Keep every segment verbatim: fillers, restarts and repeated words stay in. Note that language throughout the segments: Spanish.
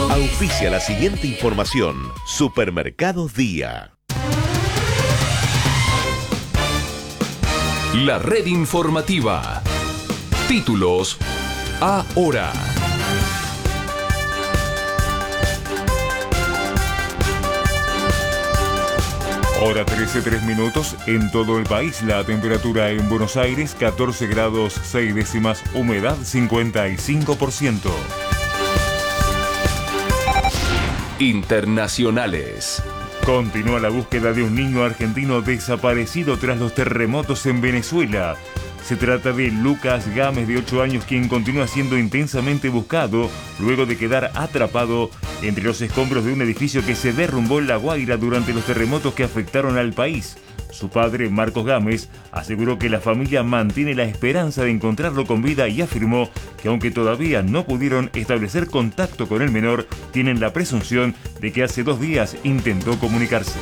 Auspicia la siguiente información. Supermercados Día. La red informativa. Títulos ahora. Hora trece, tres minutos en todo el país. La temperatura en Buenos Aires, catorce grados seis décimas, humedad cincuenta y cinco por ciento. Internacionales. Continúa la búsqueda de un niño argentino desaparecido tras los terremotos en Venezuela. Se trata de Lucas Gámez, de ocho años, quien continúa siendo intensamente buscado luego de quedar atrapado entre los escombros de un edificio que se derrumbó en La Guaira durante los terremotos que afectaron al país. Su padre, Marcos Gámez, aseguró que la familia mantiene la esperanza de encontrarlo con vida y afirmó que aunque todavía no pudieron establecer contacto con el menor, tienen la presunción de que hace dos días intentó comunicarse.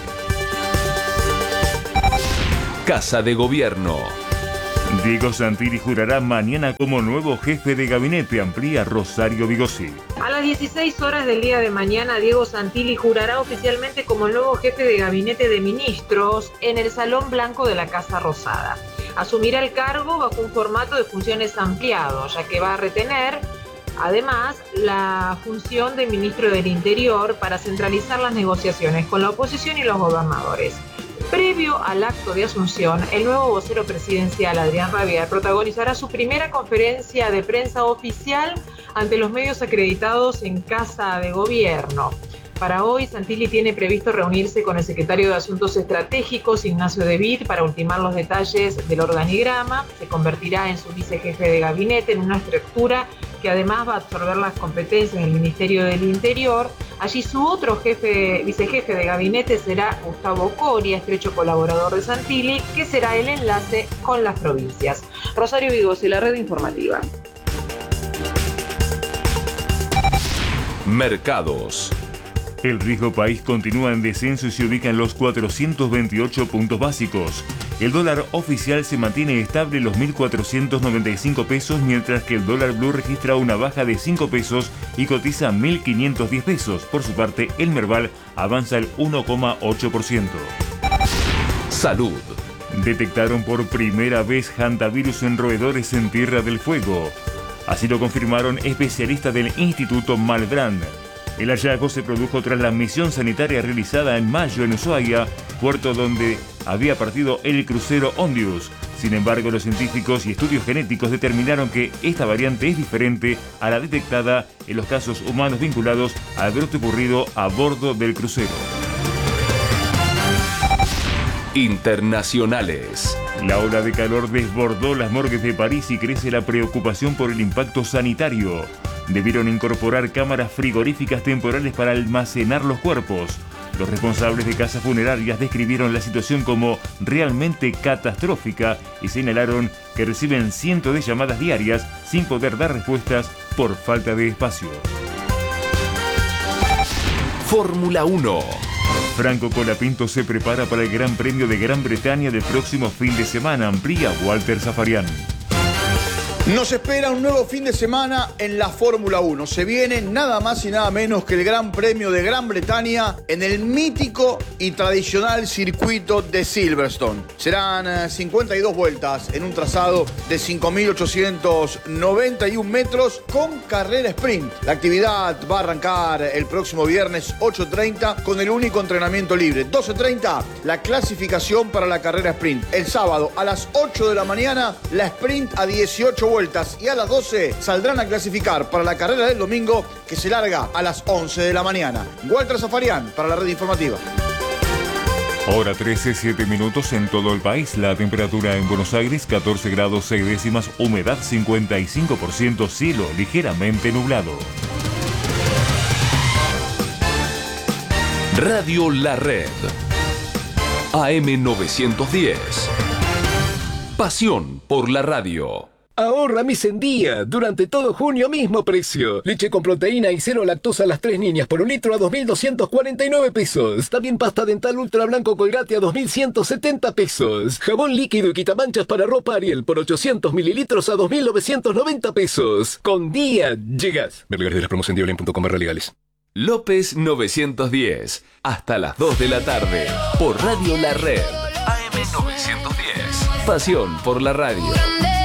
Casa de Gobierno. Diego Santilli jurará mañana como nuevo jefe de gabinete, amplía Rosario Vigossi. A las dieciséis horas del día de mañana, Diego Santilli jurará oficialmente como el nuevo jefe de gabinete de ministros en el Salón Blanco de la Casa Rosada. Asumirá el cargo bajo un formato de funciones ampliado, ya que va a retener, además, la función de ministro del Interior para centralizar las negociaciones con la oposición y los gobernadores. Previo al acto de asunción, el nuevo vocero presidencial, Adrián Rabier, protagonizará su primera conferencia de prensa oficial ante los medios acreditados en Casa de Gobierno. Para hoy, Santilli tiene previsto reunirse con el secretario de Asuntos Estratégicos, Ignacio De Witt, para ultimar los detalles del organigrama. Se convertirá en su vicejefe de gabinete en una estructura que además va a absorber las competencias del Ministerio del Interior. Allí su otro jefe, vicejefe de gabinete será Gustavo Coria, estrecho colaborador de Santilli, que será el enlace con las provincias. Rosario Vigossi, la red informativa. Mercados. El riesgo país continúa en descenso y se ubica en los cuatrocientos veintiocho puntos básicos. El dólar oficial se mantiene estable en los mil cuatrocientos noventa y cinco pesos, mientras que el dólar blue registra una baja de cinco pesos y cotiza mil quinientos diez pesos. Por su parte, el Merval avanza el uno coma ocho por ciento. Salud. Detectaron por primera vez hantavirus en roedores en Tierra del Fuego. Así lo confirmaron especialistas del Instituto Malbrand. El hallazgo se produjo tras la misión sanitaria realizada en mayo en Ushuaia, puerto donde había partido el crucero Ondius. Sin embargo, los científicos y estudios genéticos determinaron que esta variante es diferente a la detectada en los casos humanos vinculados al brote ocurrido a bordo del crucero. Internacionales. La ola de calor desbordó las morgues de París y crece la preocupación por el impacto sanitario. Debieron incorporar cámaras frigoríficas temporales para almacenar los cuerpos. Los responsables de casas funerarias describieron la situación como realmente catastrófica y señalaron que reciben cientos de llamadas diarias sin poder dar respuestas por falta de espacio. Fórmula uno. Franco Colapinto se prepara para el Gran Premio de Gran Bretaña del próximo fin de semana, amplía Walter Zafarian. Nos espera un nuevo fin de semana en la Fórmula uno. Se viene nada más y nada menos que el Gran Premio de Gran Bretaña en el mítico y tradicional circuito de Silverstone. Serán cincuenta y dos vueltas en un trazado de cinco mil ochocientos noventa y uno metros con carrera sprint. La actividad va a arrancar el próximo viernes ocho treinta con el único entrenamiento libre. doce treinta la clasificación para la carrera sprint. El sábado a las ocho de la mañana la sprint a dieciocho vueltas y a las doce saldrán a clasificar para la carrera del domingo que se larga a las once de la mañana. Walter Zafarian para la red informativa. Hora trece, siete minutos en todo el país. La temperatura en Buenos Aires catorce grados seis décimas, humedad cincuenta y cinco por ciento, cielo ligeramente nublado. Radio La Red. A M novecientos diez. Pasión por la radio. Ahorra mis en día. Durante todo junio, mismo precio. Leche con proteína y cero lactosa a las tres niñas por un litro a dos mil doscientos cuarenta y nueve pesos. También pasta dental ultra blanco Colgate a dos mil ciento setenta pesos. Jabón líquido y quitamanchas para ropa Ariel por ochocientos mililitros a dos mil novecientos noventa pesos. Con día llegas. Ver lugares de las promos en diolin punto com barra legales. López novecientos diez, hasta las dos de la tarde, por Radio La Red. A M novecientos diez. Pasión por la radio.